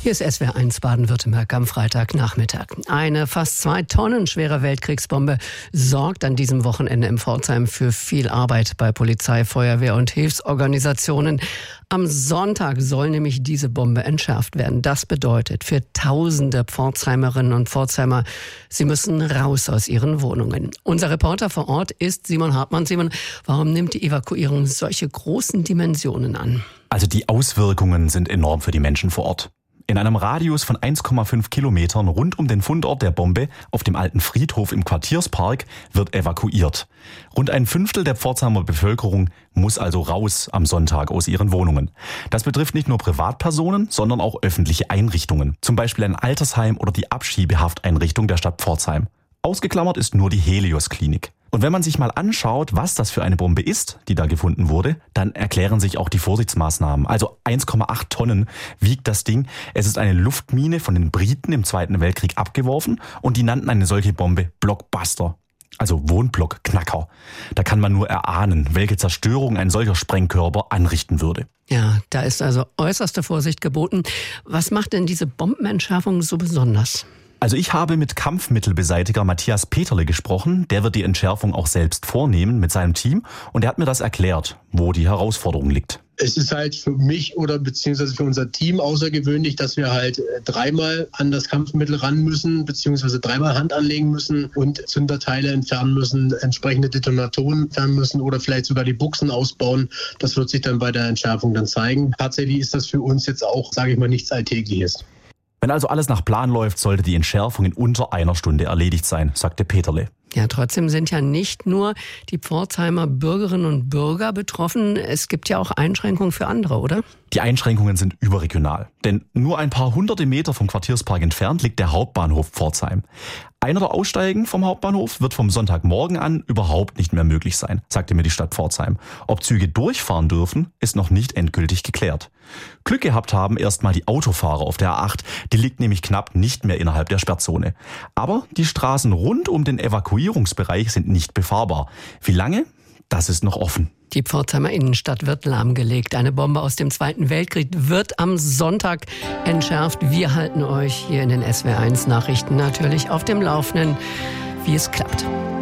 Hier ist SWR1 Baden-Württemberg am Freitagnachmittag. Eine fast 2 Tonnen schwere Weltkriegsbombe sorgt an diesem Wochenende in Pforzheim für viel Arbeit bei Polizei, Feuerwehr und Hilfsorganisationen. Am Sonntag soll nämlich diese Bombe entschärft werden. Das bedeutet für tausende Pforzheimerinnen und Pforzheimer, sie müssen raus aus ihren Wohnungen. Unser Reporter vor Ort ist Simon Hartmann. Simon, warum nimmt die Evakuierung solche großen Dimensionen an? Also die Auswirkungen sind enorm für die Menschen vor Ort. In einem Radius von 1,5 Kilometern rund um den Fundort der Bombe auf dem alten Friedhof im Quartierspark wird evakuiert. Rund 1/5 der Pforzheimer Bevölkerung muss also raus am Sonntag aus ihren Wohnungen. Das betrifft nicht nur Privatpersonen, sondern auch öffentliche Einrichtungen. Zum Beispiel ein Altersheim oder die Abschiebehafteinrichtung der Stadt Pforzheim. Ausgeklammert ist nur die Helios-Klinik. Und wenn man sich mal anschaut, was das für eine Bombe ist, die da gefunden wurde, dann erklären sich auch die Vorsichtsmaßnahmen. Also 1,8 Tonnen wiegt das Ding. Es ist eine Luftmine von den Briten im Zweiten Weltkrieg abgeworfen und die nannten eine solche Bombe Blockbuster. Also Wohnblockknacker. Da kann man nur erahnen, welche Zerstörung ein solcher Sprengkörper anrichten würde. Ja, da ist also äußerste Vorsicht geboten. Was macht denn diese Bombenentschärfung so besonders? Also ich habe mit Kampfmittelbeseitiger Matthias Peterle gesprochen. Der wird die Entschärfung auch selbst vornehmen mit seinem Team. Und er hat mir das erklärt, wo die Herausforderung liegt. Es ist halt für mich oder beziehungsweise für unser Team außergewöhnlich, dass wir halt dreimal an das Kampfmittel ran müssen, beziehungsweise dreimal Hand anlegen müssen und Zünderteile entfernen müssen, entsprechende Detonatoren entfernen müssen oder vielleicht sogar die Buchsen ausbauen. Das wird sich dann bei der Entschärfung dann zeigen. Tatsächlich ist das für uns jetzt auch, sage ich mal, nichts Alltägliches. Wenn also alles nach Plan läuft, sollte die Entschärfung in unter einer Stunde erledigt sein, sagte Peterle. Ja, trotzdem sind ja nicht nur die Pforzheimer Bürgerinnen und Bürger betroffen. Es gibt ja auch Einschränkungen für andere, oder? Die Einschränkungen sind überregional. Denn nur ein paar hunderte Meter vom Quartierspark entfernt liegt der Hauptbahnhof Pforzheim. Ein- oder Aussteigen vom Hauptbahnhof wird vom Sonntagmorgen an überhaupt nicht mehr möglich sein, sagte mir die Stadt Pforzheim. Ob Züge durchfahren dürfen, ist noch nicht endgültig geklärt. Glück gehabt haben erstmal die Autofahrer auf der A8. Die liegt nämlich knapp nicht mehr innerhalb der Sperrzone. Aber die Straßen rund um den Evakuierungsbereich sind nicht befahrbar. Wie lange? Das ist noch offen. Die Pforzheimer Innenstadt wird lahmgelegt. Eine Bombe aus dem Zweiten Weltkrieg wird am Sonntag entschärft. Wir halten euch hier in den SWR1 Nachrichten natürlich auf dem Laufenden, wie es klappt.